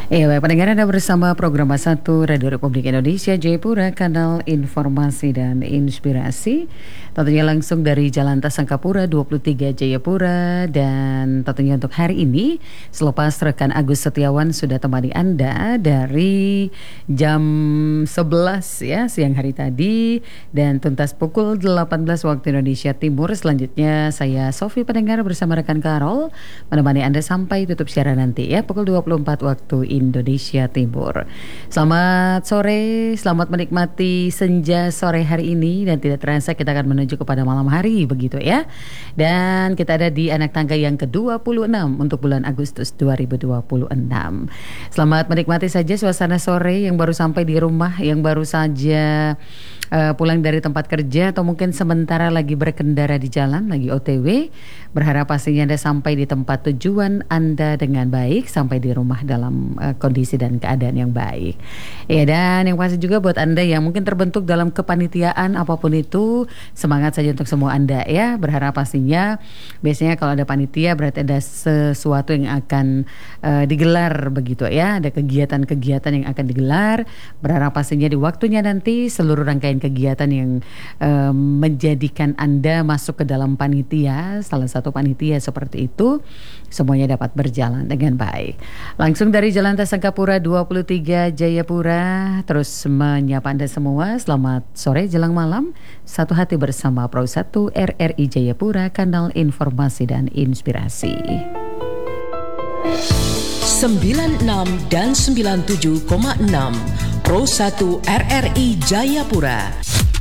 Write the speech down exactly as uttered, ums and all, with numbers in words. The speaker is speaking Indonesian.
Iya, baik pendengar, Anda bersama program satu Radio Republik Indonesia Jayapura, kanal informasi dan inspirasi. Tentunya langsung dari Jalan Tasangkapura dua puluh tiga Jayapura. Dan tentunya untuk hari ini, selepas rekan Agus Setiawan sudah temani Anda dari jam sebelas ya siang hari tadi, dan tuntas pukul delapan belas waktu Indonesia Timur. Selanjutnya saya Sofi pendengar bersama rekan Karol menemani Anda sampai tutup siaran nanti ya pukul dua puluh empat waktu Indonesia Timur. Selamat sore, selamat menikmati senja sore hari ini, dan tidak terasa kita akan menuju kepada malam hari begitu ya. Dan kita ada di anak tangga yang ke dua puluh enam untuk bulan Agustus dua ribu dua puluh enam. Selamat menikmati saja suasana sore yang baru sampai di rumah, yang baru saja uh, pulang dari tempat kerja, atau mungkin sementara lagi berkendara di jalan, lagi O T W. Berharap pastinya Anda sampai di tempat tujuan Anda dengan baik, sampai di rumah dalam uh, kondisi dan keadaan yang baik. Ya, dan yang pasti juga buat Anda yang mungkin terbentuk dalam kepanitiaan apapun itu, semangat saja untuk semua Anda ya. Berharap pastinya, biasanya kalau ada panitia berarti ada sesuatu yang akan uh, digelar begitu ya. Ada kegiatan-kegiatan yang akan digelar. Berharap pastinya di waktunya nanti seluruh rangkaian kegiatan yang uh, menjadikan Anda masuk ke dalam panitia, salah satu panitia seperti itu, semuanya dapat berjalan dengan baik. Langsung dari Jalan Tasangkapura dua puluh tiga Jayapura, terus menyapa Anda semua. Selamat sore jelang malam. Satu hati bersama Pro satu R R I Jayapura, kanal informasi dan inspirasi. sembilan puluh enam dan sembilan puluh tujuh koma enam Pro satu R R I Jayapura.